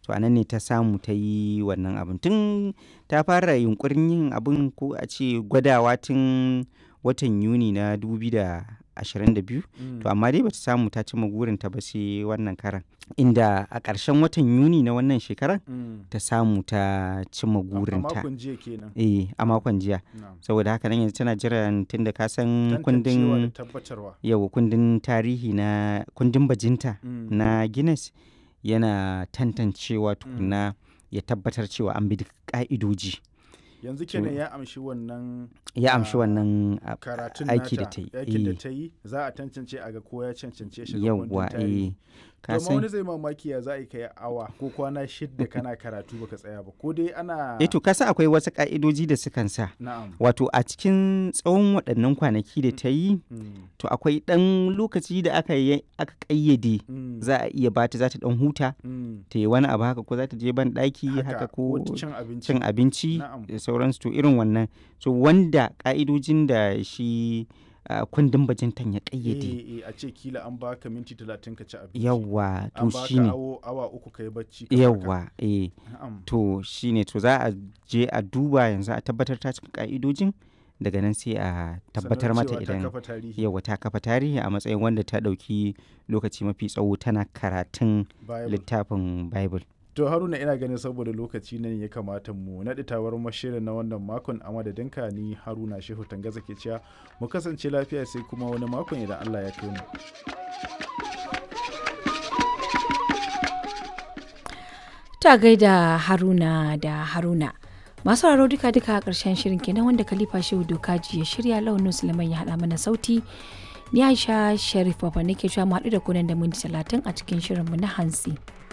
to anan ne ta samu ta yi wannan abin tun ta fara yunkurin yin abin ko a ce gwadawa tun watan Yuni na 2022 to amma dai bata samu ta cimma gurinta ba sai wannan karan inda a ƙarshen watan Yuni na wannan shekarar ta samu ta cimma gurinta. A makon jiya kenan. A makon jiya. Saboda haka nan yanzu tana jiran tunda ka san kundin kundin tarihi na kundin bajinta na Guinness yana tantancewa tukuna ya tabbatar cewa an bi duk ka'idoji. Yanzu kenan ya amshi wannan aiki da ta yi. Aikin da ta yi za a tantance a ga ko ya cancance shi ga yawwa wani zai mamaki ya za a yi kai awa ko kwana 6 kana karatu baka tsaya ba ko dai ana to kasa akwai wasu ka'idoji da sukan sa wato a cikin tsawon waɗannan kwanaki da ta yi to akwai ɗan lokaci da aka ƙayyade za a iya bata za ta ɗan huta ta yi wani abu haka ko za ta je ban ɗaki haka ko cin abinci da sauransu to irin wannan so wanda ka'idojin da shi kundin bajintan ya kayyade a ce kila an baka minti 30 ka ci abinci yawwa to shine awa 3 kai bacci yawwa to shine to za a je a duba yanzu a tabbatar ta cika ka'idojin daga nan sai a tabbatar mata idan yawwa ta kafa tarihi a matsayin wanda ta dauki lokaci mafi tsawo tana karatun littafin Bible. To Haruna ina ganin saboda lokaci nan ya kamata mu naɗi tawar mashirin na wannan makon a madadinka ni Haruna Shehu Tangaza ke cewa mu kasance lafiya sai kuma wani makon idan Allah ya kai mu. Ta gaida Haruna da Haruna. Masu sauraro duka a ƙarshen shirin kenan wanda Khalifa Shehu Dokaji ya shirya Launin Sulaiman ya haɗa mana sauti. Ni Aisha Sharif Baba nake cewa mu haɗu da kunan da minti 30 a cikin shirinmu na hantsi.